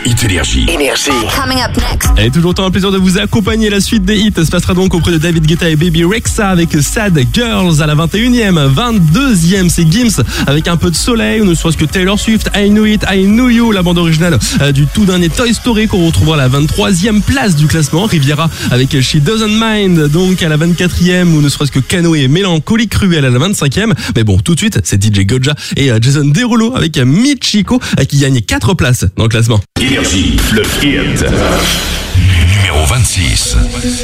Hit Énergie. Coming up next. Et toujours autant un plaisir de vous accompagner. La suite des hits se passera donc auprès de David Guetta et Baby Rexha avec Sad Girls à la 21e. 22e, c'est Gims avec un peu de soleil, ou ne serait-ce que Taylor Swift, I Knew It, I Knew You, la bande originale du tout dernier Toy Story qu'on retrouvera à la 23e place du classement. Riviera avec She Doesn't Mind, donc à la 24e, ou ne serait-ce que Canoë et Mélancolie Cruelle à la 25e. Mais bon, tout de suite, c'est DJ Goja et Jason Derulo avec Michiko qui gagne 4 places dans le classement. Énergie, le hit. Numéro 26.